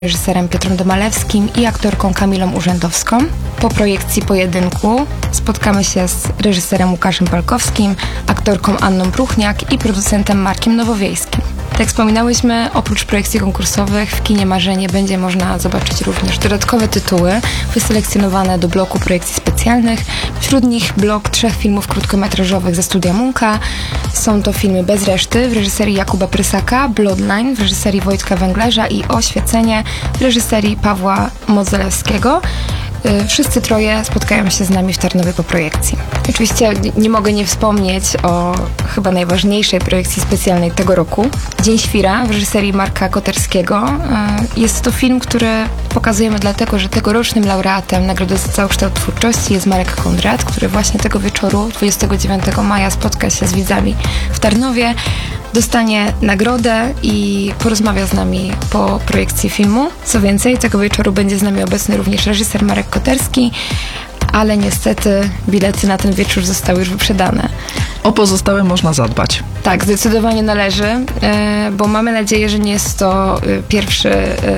reżyserem Piotrem Domalewskim i aktorką Kamilą Urzędowską. Po projekcji pojedynku spotkamy się z reżyserem Łukaszem Palkowskim, aktorką Anną Pruchniak i producentem Markiem Nowowiejskim. Tak jak wspominałyśmy, oprócz projekcji konkursowych w kinie Marzenie będzie można zobaczyć również dodatkowe tytuły wyselekcjonowane do bloku projekcji specjalnych. Wśród nich blok 3 filmów krótkometrażowych ze studia Munka. Są to filmy Bez reszty w reżyserii Jakuba Prysaka, Bloodline w reżyserii Wojtka Węglerza i Oświecenie w reżyserii Pawła Modzelewskiego. Wszyscy troje spotkają się z nami w Tarnowie po projekcji. Oczywiście nie mogę nie wspomnieć o chyba najważniejszej projekcji specjalnej tego roku. Dzień Świra w reżyserii Marka Koterskiego. Jest to film, który pokazujemy dlatego, że tegorocznym laureatem Nagrody za całokształt twórczości jest Marek Kondrat, który właśnie tego wieczoru, 29 maja, spotka się z widzami w Tarnowie, dostanie nagrodę i porozmawia z nami po projekcji filmu. Co więcej, tego wieczoru będzie z nami obecny również reżyser Marek Koterski, ale niestety bilety na ten wieczór zostały już wyprzedane. O pozostałe można zadbać. Tak, zdecydowanie należy, bo mamy nadzieję, że nie jest to pierwszy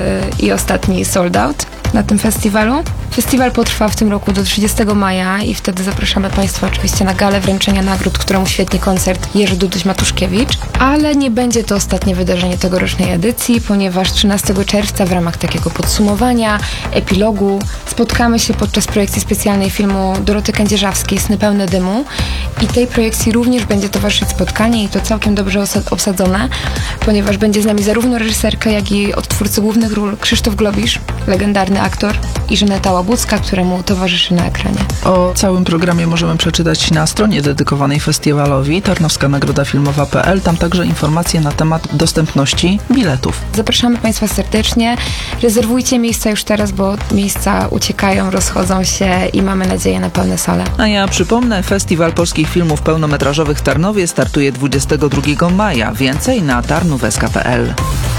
i ostatni sold out na tym festiwalu. Festiwal potrwa w tym roku do 30 maja i wtedy zapraszamy Państwa oczywiście na galę wręczenia nagród, którą uświetni koncert Jerzy Duduś-Matuszkiewicz. Ale nie będzie to ostatnie wydarzenie tegorocznej edycji, ponieważ 13 czerwca w ramach takiego podsumowania, epilogu spotkamy się podczas projekcji specjalnej filmu Doroty Kędzierzawskiej Sny pełne dymu i tej projekcji również będzie towarzyszyć spotkanie i to całkiem dobrze obsadzone, ponieważ będzie z nami zarówno reżyserka, jak i odtwórcy głównych ról Krzysztof Globisz, legendarny aktor, i Żaneta Łabucka, któremu towarzyszy na ekranie. O całym programie możemy przeczytać na stronie dedykowanej festiwalowi tarnowskanagrodafilmowa.pl. Tam także informacje na temat dostępności biletów. Zapraszamy Państwa serdecznie. Rezerwujcie miejsca już teraz, bo miejsca uciekają, rozchodzą się i mamy nadzieję na pełne sale. A ja przypomnę, Festiwal Polskich Filmów Pełnometrażowych w Tarnowie startuje 22 maja. Więcej na tarnówska.pl.